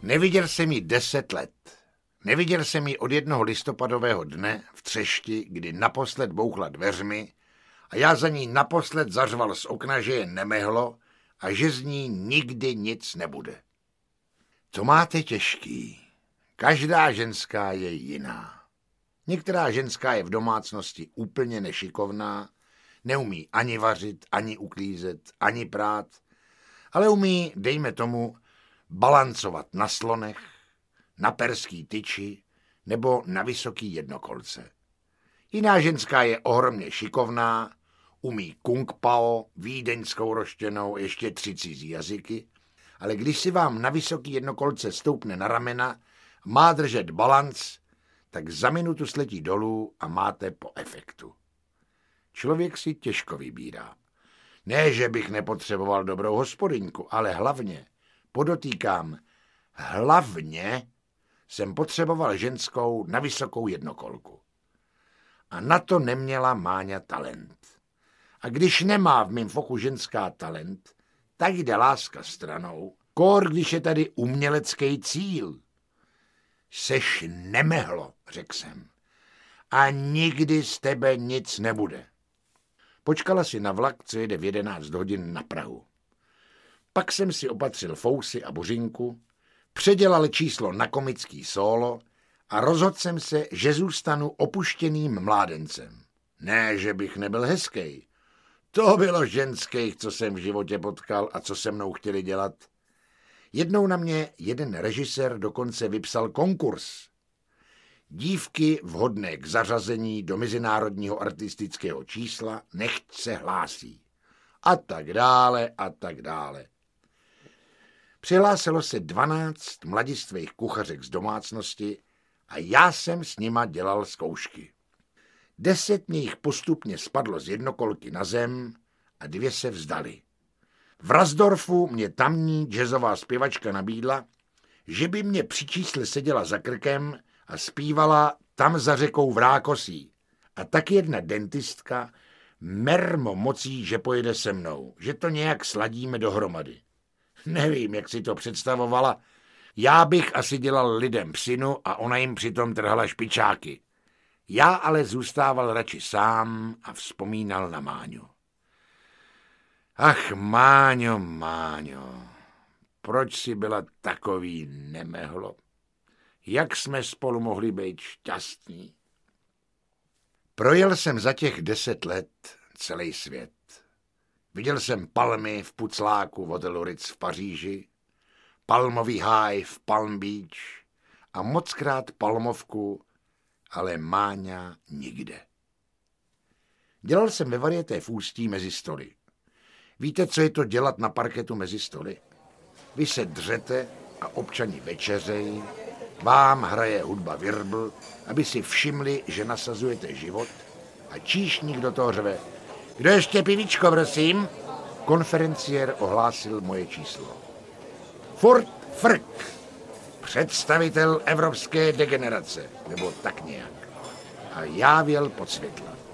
Neviděl jsem ji 10 let. Neviděl jsem ji od jednoho listopadového dne v Třešti, kdy naposled bouchla dveřmi a já za ní naposled zařval z okna, že je nemehlo a že z ní nikdy nic nebude. To máte těžký. Každá ženská je jiná. Některá ženská je v domácnosti úplně nešikovná, neumí ani vařit, ani uklízet, ani prát, ale umí, dejme tomu, balancovat na slonech, na perský tyči nebo na vysoký jednokolce. Jiná ženská je ohromně šikovná, umí kung pao, vídeňskou roštěnou, ještě 3 cizí jazyky, ale když si vám na vysoký jednokolce stoupne na ramena, má držet balanc, tak za minutu sletí dolů a máte po efektu. Člověk si těžko vybírá. Ne, že bych nepotřeboval dobrou hospodyňku, ale hlavně, podotýkám, hlavně jsem potřeboval ženskou na vysokou jednokolku. A na to neměla Máňa talent. A když nemá v mým foku ženská talent, tak jde láska stranou, kór, když je tady umělecký cíl. Seš nemehlo, řekl jsem, a nikdy z tebe nic nebude. Počkala si na vlak, co jede v 11 hodin na Prahu. Pak jsem si opatřil fousy a bořinku, předělal číslo na komický sólo a rozhodl jsem se, že zůstanu opuštěným mládencem. Ne, že bych nebyl hezký. To bylo ženských, co jsem v životě potkal a co se mnou chtěli dělat. Jednou na mě jeden režisér dokonce vypsal konkurs. Dívky vhodné k zařazení do mezinárodního artistického čísla nechť se hlásí. A tak dále, a tak dále. Přihlásilo se 12 mladistvých kuchařek z domácnosti a já jsem s nima dělal zkoušky. 10 nich postupně spadlo z jednokolky na zem a 2 se vzdali. V Razdorfu mě tamní jazzová zpěvačka nabídla, že by mě při čísle seděla za krkem a zpívala Tam za řekou v Rákosí. A tak jedna dentistka mermo mocí, že pojede se mnou, že to nějak sladíme dohromady. Nevím, jak si to představovala. Já bych asi dělal lidem psinu a ona jim přitom trhala špičáky. Já ale zůstával radši sám a vzpomínal na Máňu. Ach, Máňo, Máňo, proč jsi byla takový nemehlo? Jak jsme spolu mohli být šťastní? Projel jsem za těch 10 let celý svět. Viděl jsem palmy v Pucláku v hotelu Ritz v Paříži, palmový háj v Palm Beach a mockrát palmovku, ale Máňa nikde. Dělal jsem ve Varieté v Ústí mezi stoly. Víte, co je to dělat na parketu mezi stoly? Vy se dřete a občani večeřejí, vám hraje hudba virbl, aby si všimli, že nasazujete život a číšník do toho řve. Kdo ještě pivíčko, prosím? Konferenciér ohlásil moje číslo. Furt Frk, představitel evropské degenerace, nebo tak nějak. A já věl pod světla.